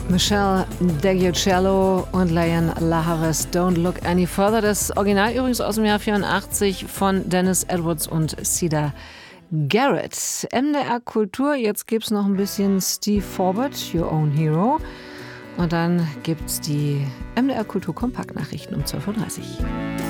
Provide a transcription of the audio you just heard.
Michelle Deggiocello und Liane Lahares, Don't Look Any Further. Das Original übrigens aus dem Jahr 84 von Dennis Edwards und Cedar Garrett. MDR Kultur, jetzt gibt's noch ein bisschen Steve Forbert, Your Own Hero. Und dann gibt's die MDR Kultur Kompaktnachrichten um 12:30 Uhr.